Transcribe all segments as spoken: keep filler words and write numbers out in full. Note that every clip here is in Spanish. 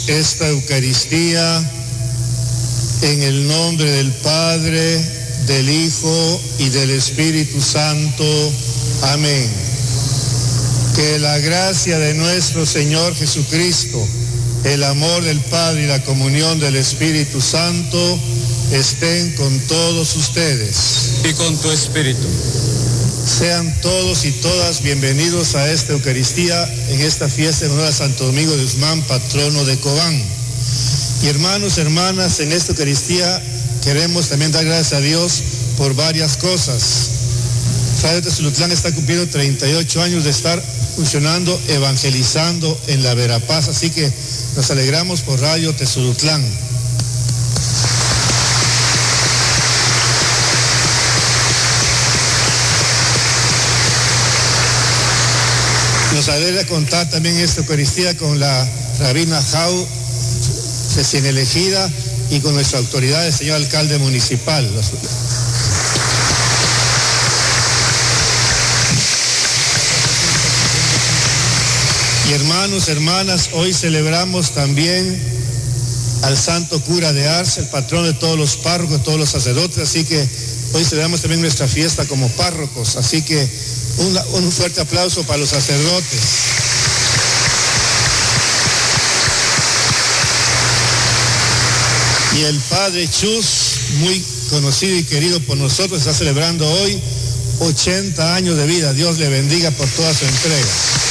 esta Eucaristía en el nombre del Padre, del Hijo y del Espíritu Santo. Amén. Que la gracia de nuestro Señor Jesucristo, el amor del Padre y la comunión del Espíritu Santo estén con todos ustedes. Y con tu espíritu. Sean todos y todas bienvenidos a esta Eucaristía en esta fiesta en honor a Santo Domingo de Guzmán, patrono de Cobán. Y hermanos, hermanas, en esta Eucaristía queremos también dar gracias a Dios por varias cosas. Radio Tezulutlán está cumpliendo treinta y ocho años de estar funcionando, evangelizando en la Verapaz, así que nos alegramos por Radio Tezulutlán. Nos alegra contar también esta Eucaristía con la rabina Jau, recién elegida, y con nuestra autoridad, el señor alcalde municipal. Y hermanos, hermanas, hoy celebramos también al santo cura de Ars, el patrón de todos los párrocos, de todos los sacerdotes, así que hoy celebramos también nuestra fiesta como párrocos, así que un, un fuerte aplauso para los sacerdotes. Y el padre Chus, muy conocido y querido por nosotros, está celebrando hoy ochenta años de vida. Dios le bendiga por toda su entrega.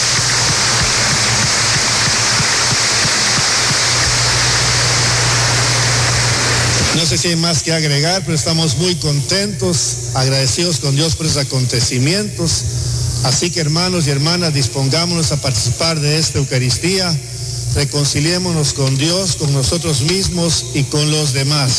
No sé si hay más que agregar, pero estamos muy contentos, agradecidos con Dios por esos acontecimientos. Así que hermanos y hermanas, dispongámonos a participar de esta Eucaristía, reconciliémonos con Dios, con nosotros mismos y con los demás.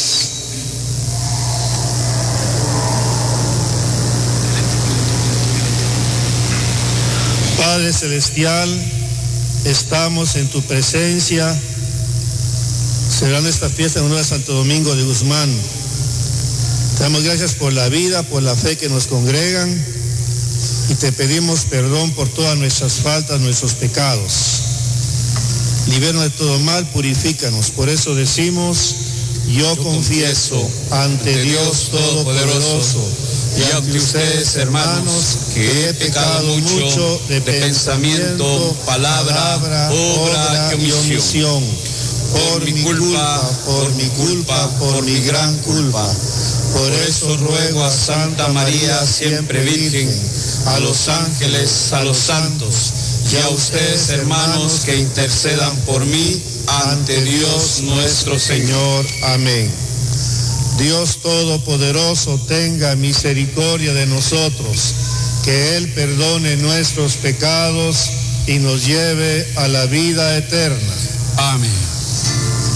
Padre Celestial, estamos en tu presencia, celebrando esta fiesta en honor a Santo Domingo de Guzmán. Te damos gracias por la vida, por la fe que nos congregan, y te pedimos perdón por todas nuestras faltas, nuestros pecados. Líbranos de todo mal, purifícanos. Por eso decimos, yo, yo confieso ante Dios Todopoderoso y ante ustedes, hermanos, que he pecado mucho de pensamiento, palabra, obra y omisión. Por mi culpa, por mi culpa, por mi gran culpa. Por eso ruego a Santa María, siempre Virgen, a los ángeles, a los santos, y a ustedes, hermanos, que intercedan por mí ante Dios nuestro Señor. Amén. Dios Todopoderoso tenga misericordia de nosotros, que Él perdone nuestros pecados y nos lleve a la vida eterna. Amén.